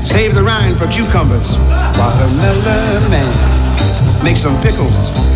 Save the rind for cucumbers. Watermelon man, make some pickles.